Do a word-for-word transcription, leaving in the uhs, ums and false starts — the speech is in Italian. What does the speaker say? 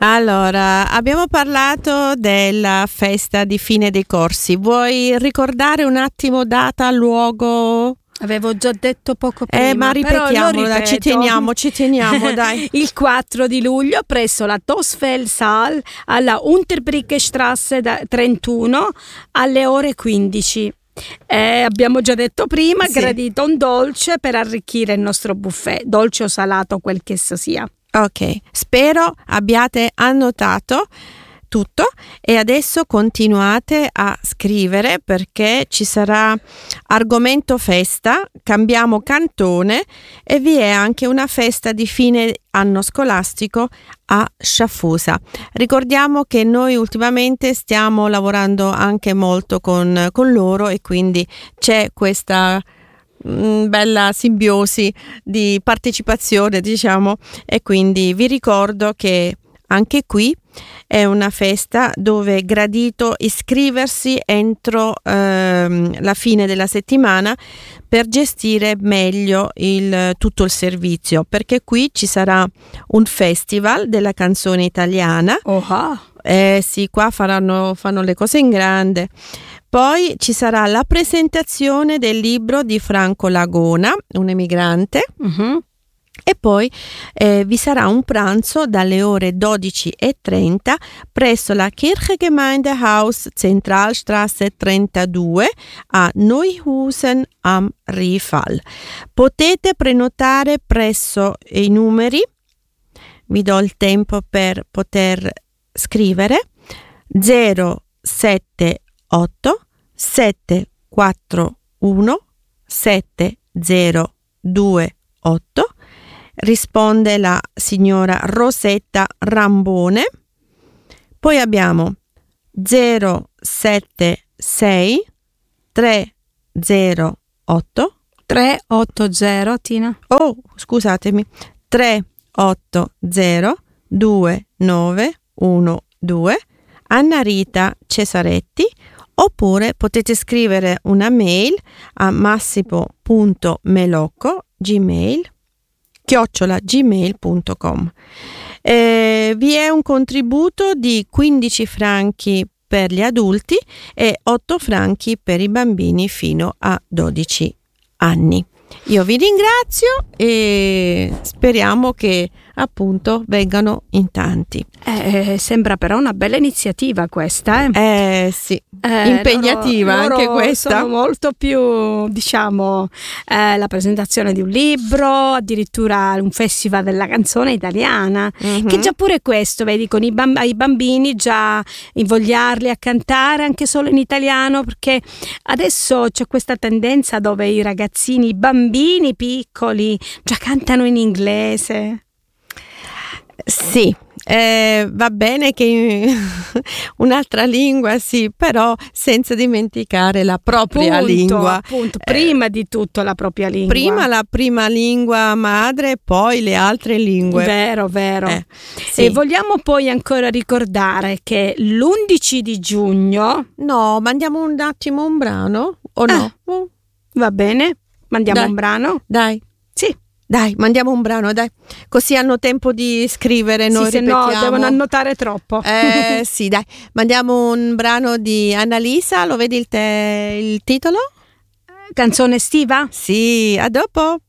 Allora, abbiamo parlato della festa di fine dei corsi. Vuoi ricordare un attimo data, luogo? Avevo già detto poco prima, Eh, ma ripetiamolo, però dai, ci teniamo, ci teniamo, dai. Il quattro di luglio presso la Tosfeldsaal alla Unterbrückestrasse trentuno alle ore quindici. Eh, abbiamo già detto prima, sì. Gradito un dolce per arricchire il nostro buffet, dolce o salato, quel che esso sia. Ok, spero abbiate annotato tutto e adesso continuate a scrivere perché ci sarà argomento festa, cambiamo cantone e vi è anche una festa di fine anno scolastico a Sciaffusa. Ricordiamo che noi ultimamente stiamo lavorando anche molto con, con loro e quindi c'è questa mh, bella simbiosi di partecipazione, diciamo, e quindi vi ricordo che anche qui è una festa dove è gradito iscriversi entro ehm, la fine della settimana per gestire meglio il, tutto il servizio, perché qui ci sarà un festival della canzone italiana. Oh, eh sì, qua faranno, fanno le cose in grande. Poi ci sarà la presentazione del libro di Franco Lagona, un emigrante. uh-huh. E poi eh, vi sarà un pranzo dalle ore dodici e trenta presso la Kirchgemeindehaus Zentralstraße trentadue a Neuhusen am Riefal. Potete prenotare presso i numeri, vi do il tempo per poter scrivere, zero sette otto sette quattro uno sette zero due otto. Risponde la signora Rosetta Rambone. Poi abbiamo zero sette sei tre zero otto tre otto zero Tina. Oh, scusatemi. tre otto zero due nove uno due Anna Rita Cesaretti, oppure potete scrivere una mail a massimo.melocco gmail chiocciola gmail punto com. Eh, vi è un contributo di quindici franchi per gli adulti e otto franchi per i bambini fino a dodici anni. Io vi ringrazio e speriamo che appunto vengano in tanti. Eh, sembra però una bella iniziativa questa, eh? Eh sì, eh, impegnativa loro, anche loro questa. Sono molto più, diciamo, eh, la presentazione di un libro, addirittura un festival della canzone italiana, mm-hmm. che già pure questo, vedi, con i bamb- ai bambini già invogliarli a cantare anche solo in italiano, perché adesso c'è questa tendenza dove i ragazzini, i bambini piccoli già cantano in inglese. Sì, eh, va bene che un'altra lingua sì, però senza dimenticare la propria appunto, lingua. Appunto, prima eh, di tutto la propria lingua. Prima la prima lingua madre, poi le altre lingue. Vero, vero. Eh, sì. E vogliamo poi ancora ricordare che l'undici di giugno... No, mandiamo un attimo un brano o no? Ah, oh. Va bene, mandiamo Dai. un brano? Dai. Sì. Dai, mandiamo un brano, dai. Così hanno tempo di scrivere, noi sì, ripetiamo. Se no devono annotare troppo. Eh sì, dai. Mandiamo un brano di Annalisa, lo vedi il, te- il titolo? Canzone estiva? Sì, a dopo.